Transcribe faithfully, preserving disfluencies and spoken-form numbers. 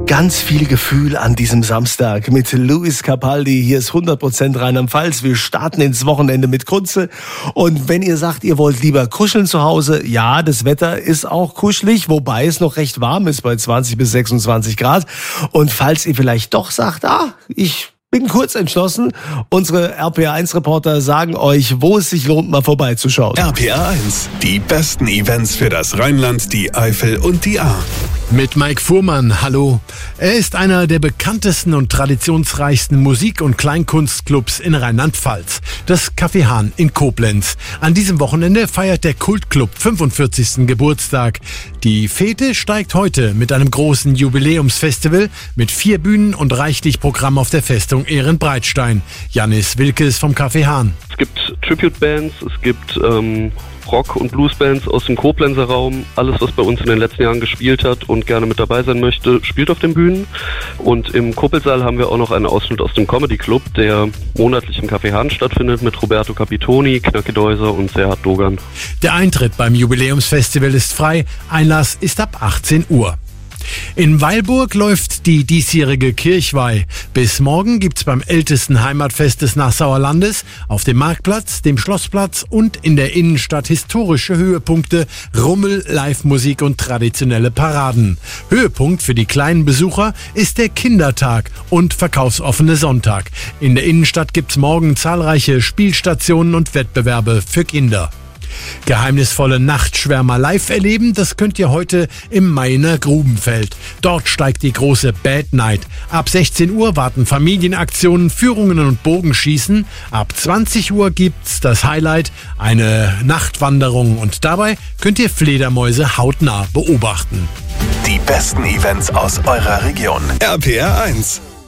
Ganz viel Gefühl an diesem Samstag mit Luis Capaldi. Hier ist hundert Prozent Rheinland-Pfalz. Wir starten ins Wochenende mit Kunze. Und wenn ihr sagt, ihr wollt lieber kuscheln zu Hause, ja, das Wetter ist auch kuschelig, wobei es noch recht warm ist bei zwanzig bis sechsundzwanzig Grad. Und falls ihr vielleicht doch sagt, ah, ich bin kurz entschlossen, unsere R P R eins Reporter sagen euch, wo es sich lohnt, mal vorbeizuschauen. R P R eins, die besten Events für das Rheinland, die Eifel und die Ahr. Mit Mike Fuhrmann, hallo. Er ist einer der bekanntesten und traditionsreichsten Musik- und Kleinkunstclubs in Rheinland-Pfalz, das Café Hahn in Koblenz. An diesem Wochenende feiert der Kultclub fünfundvierzigsten Geburtstag. Die Fete steigt heute mit einem großen Jubiläumsfestival mit vier Bühnen und reichlich Programm auf der Festung Ehrenbreitstein. Janis Wilkes vom Café Hahn. Es gibt Tribute-Bands, es gibt ähm, Rock- und Bluesbands aus dem Koblenzer Raum. Alles, was bei uns in den letzten Jahren gespielt hat und gerne mit dabei sein möchte, spielt auf den Bühnen. Und im Kuppelsaal haben wir auch noch einen Ausschnitt aus dem Comedy Club, der monatlich im Café Hahn stattfindet mit Roberto Capitoni, Knacki Deuser und Serhat Dogan. Der Eintritt beim Jubiläumsfestival ist frei. Einlass ist ab achtzehn Uhr. In Weilburg läuft die diesjährige Kirchweih. Bis morgen gibt's beim ältesten Heimatfest des Nassauer Landes auf dem Marktplatz, dem Schlossplatz und in der Innenstadt historische Höhepunkte, Rummel, Live-Musik und traditionelle Paraden. Höhepunkt für die kleinen Besucher ist der Kindertag und verkaufsoffene Sonntag. In der Innenstadt gibt's morgen zahlreiche Spielstationen und Wettbewerbe für Kinder. Geheimnisvolle Nachtschwärmer live erleben, das könnt ihr heute im Mainer Grubenfeld. Dort steigt die große Bad Night. Ab sechzehn Uhr warten Familienaktionen, Führungen und Bogenschießen. Ab zwanzig Uhr gibt's das Highlight, eine Nachtwanderung, und dabei könnt ihr Fledermäuse hautnah beobachten. Die besten Events aus eurer Region. R P R eins.